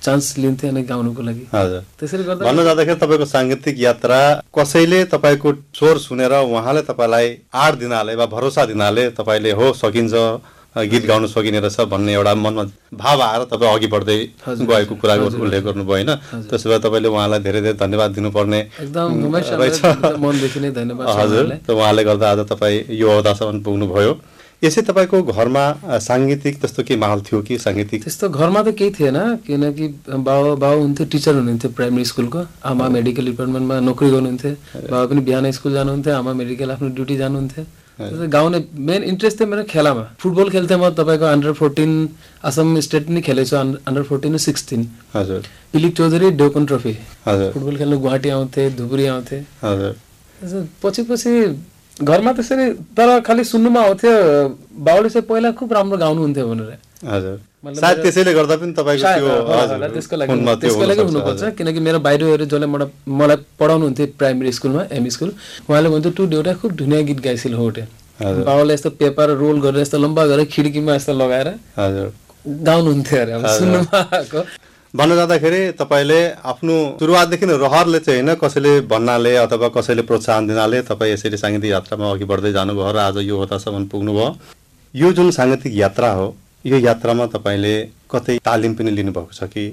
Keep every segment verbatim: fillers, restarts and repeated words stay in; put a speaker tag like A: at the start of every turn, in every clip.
A: Chance लिन्थे अनि गाउनुको लागि।
B: हजुर।
A: त्यसैले गर्दा
B: भन्न जाँदाखेरि तपाईँको साङ्गीतिक यात्रा कसैले तपाईँको स्वर सुनेर उहाँले तपाईँलाई आड दिनाले वा भरोसा दिनाले तपाईँले हो सकिन्छ गीत गाउन सकिने रहेछ भन्ने एउटा मनमा भाव आएर तपाईँ अघि बढ्दै गएको कुरा उल्लेख गर्नुभयो होइन। त्यसो भए तपाईँले उहाँलाई धेरै धेरै धन्यवाद दिनुपर्ने
A: एकदम मनदेखि नै धन्यवाद।
B: हजुर। उहाँले गर्दा आज तपाईँ यो अवधासम्म पुग्नुभयो। यसै तपाईँको घरमा साङ्गीतिक त्यस्तो के माहौल थियो कि साङ्गीतिक?
A: त्यस्तो घरमा त केही थिएन किनकि बाबा बाबु हुन्थ्यो टिचर हुनुहुन्थ्यो प्राइमेरी स्कुलको, आमा मेडिकल डिपार्टमेन्टमा नोकरी गर्नुहुन्थ्यो, बाबा पनि बिहान स्कुल जानुहुन्थ्यो, आमा मेडिकल आफ्नो ड्युटी जानुहुन्थ्यो। गाउने मेन इन्ट्रेस्ट थियो मेरो खेलामा, फुटबल खेल्थेँ म तपाईँको अन्डर फोर्टिन असम स्टेट पनि खेलेको छु, अन्डर फोर्टिन र सिक्सटिन।
B: हजुर।
A: पिलिक चौधरी डेउपन ट्रफी
B: हजुर
A: फुटबल खेल्नु गुवाहाटी आउँथे, धुबुरी आउँथे।
B: हजुर।
A: पछि पछि घरमा त्यसरी तर खालि सुन्नुमा आउँथ्यो बाउले चाहिँ पहिला खुब राम्रो गाउनुहुन्थ्यो भनेर।
B: हजुर। सायद त्यसैले गर्दा पनि तपाईँको त्यो
A: त्यसको लागि त्यसको लागि हुनुपर्छ किनकि मेरो बाहिरहरू जसले मलाई मलाई पढाउनुहुन्थ्यो प्राइमेरी स्कुलमा एमई स्कुल, उहाँले भन्थ्यो टु एउटा खुब धुनिया गीत गाइसिल हो उठे। बाउले यस्तो पेपर रोल गरेर यस्तो लम्बा गरेर खिड्कीमा यस्तो लगाएर
B: हजुर
A: गाउनुहुन्थ्यो अरे अब सुन्नुमा आएको।
B: भन्न जाँदाखेरि तपाईँले आफ्नो सुरुवातदेखि नै रहरले चाहिँ होइन कसैले भन्नाले अथवा कसैले प्रोत्साहन दिनाले तपाईँ यसरी साङ्गीतिक यात्रामा अघि बढ्दै जानुभयो र आज यो हतासम्म पुग्नुभयो। यो जुन साङ्गीतिक यात्रा हो यो यात्रामा तपाईँले कतै तालिम पनि लिनुभएको छ कि?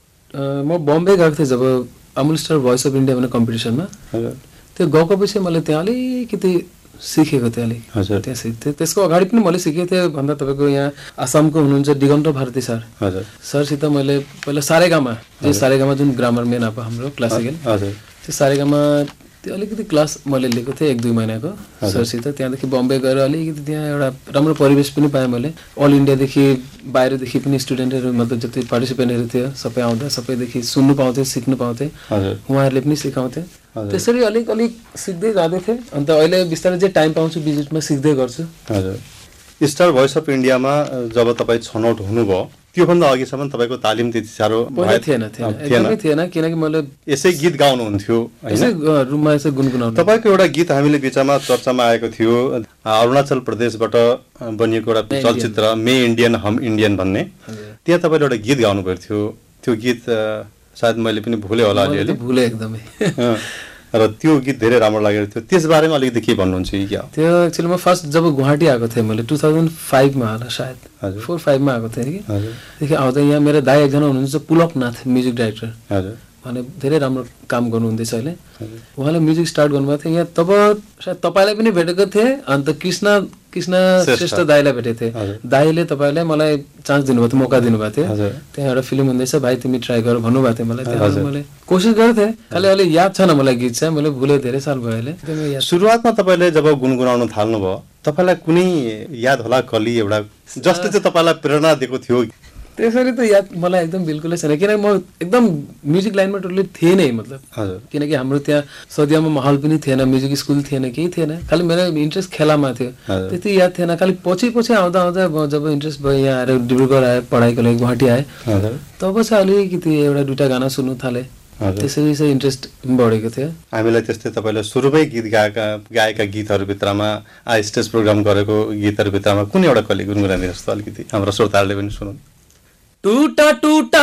A: म बम्बे गएको थिएँ जब Amul star voice of India भन्ने कम्पिटिसनमा, त्यो गएको पछि मैले त्यहाँ अलिकति सिकेको थिएँ अलिक त्यहाँ सिक्थेँ। त्यसको अगाडि पनि मैले सिकेको थिएँ भन्दा तपाईँको यहाँ आसामको हुनुहुन्छ दिगन्त भारती सर, हजुर सरसित मैले पहिला सारेगामा जो सारेगामा जुन ग्रामर मेन अब हाम्रो क्लासिकल त्यो सारेगामा त्यो अलिकति क्लास मैले लिएको थिएँ एक दुई महिनाको सरसित। त्यहाँदेखि बम्बे गएर अलिकति त्यहाँ एउटा राम्रो परिवेश पनि पाएँ मैले। अल इन्डियादेखि बाहिरदेखि पनि स्टुडेन्टहरू मतलब जति पार्टिसिपेन्टहरू थियो सबै आउँदा सबैदेखि सुन्नु पाउँथेँ, सिक्नु पाउँथेँ, उहाँहरूले पनि सिकाउँथे। त्यसरी अलिक अलिक सिक्दै जाँदै थिएँ। अन्त अहिले बिस्तारै चाहिँ टाइम पाउँछु बिजिटमा सिक्दै गर्छु।
B: हजुर। स्टार भोइस अफ इन्डियामा जब तपाईँ छनौट हुनुभयो त्योभन्दा अघिसम्म तपाईँको तालिम त्यति साह्रो
A: थिएन थिएन थिएन किनकि मैले
B: यसै गीत गाउनुहुन्थ्यो
A: रुममा यसो गुनगुनाउनु।
B: तपाईँको एउटा गीत हामीले बिचमा चर्चामा आएको थियो अरुणाचल प्रदेशबाट बनिएको एउटा चलचित्र मे इन्डियन हम इन्डियन भन्ने, त्यहाँ तपाईँले एउटा गीत गाउनुभएको थियो। त्यो गीत सायद मैले पनि भुलेँ होला अलिअलि,
A: भुलेँ एकदमै।
B: र त्यो गीत धेरै राम्रो लागेको थियो, त्यस बारेमा अलिकति के भन्नुहुन्छ कि क्या?
A: त्यो एक्चुअली म फर्स्ट जब गुवाहाटी आएको थिएँ मैले टु थाउजन्ड फाइभमा होला सायद फोर फाइभमा आएको थिएँ कि देखि आउँदा यहाँ मेरो दाइ एकजना हुनुहुन्छ पुलकनाथ म्युजिक डाइरेक्टर, हजुर उहाँले धेरै राम्रो काम गर्नुहुँदैछ अहिले। उहाँले म्युजिक स्टार्ट गर्नुभएको थियो यहाँ, तब सायद तपाईँलाई पनि भेटेको थिएँ। अन्त कृष्ण कृष्ण श्रेष्ठ दाईलाई भेटेको थिएँ। दाईले तपाईँलाई मलाई चान्स दिनुभएको थियो, मौका दिनुभएको थियो। त्यहाँ एउटा फिल्म हुँदैछ भाइ तिमी ट्राई गर भन्नुभएको थियो मलाई। त्यहाँ मैले कोसिस गरेको थिएँ, खालि अहिले याद छैन मलाई गीत चाहिँ, मैले भुलेँ धेरै साल भयो अहिले।
B: सुरुवातमा तपाईँले जब गुनगुनाउन थाल्नुभयो तपाईँलाई कुनै याद होला कली एउटा जसले चाहिँ तपाईँलाई प्रेरणा दिएको थियो?
A: त्यसरी त याद मलाई एकदम बिल्कुलै छैन किनकि म एकदम म्युजिक लाइनमा टोटली थिएँ नै मतलब, किनकि हाम्रो त्यहाँ सदियामा माहौल पनि थिएन, म्युजिक स्कुल थिएन, केही थिएन। खालि मेरो इन्ट्रेस्ट खेलामा थियो, त्यति याद थिएन। खालि पछि पछि आउँदा आउँदा जब इन्ट्रेस्ट भयो यहाँ आएर डिब्रुगढ आएँ पढाइको लागि गुवाहाटी आएँ, तब चाहिँ अलिकति एउटा दुइटा गाना सुन्नु थालेँ, त्यसरी चाहिँ इन्ट्रेस्ट बढेको थियो।
B: हामीलाई त्यस्तै तपाईँले सुरुमै गीत गाएका गाएका गीतहरूभित्रमा स्टेज प्रोग्राम गरेको गीतहरूभित्रमा कुनै एउटा कली गुनगुनाइदिनुहोस् त अलिकति हाम्रो श्रोताहरूले पनि सुनौँ।
A: टूटा टूटा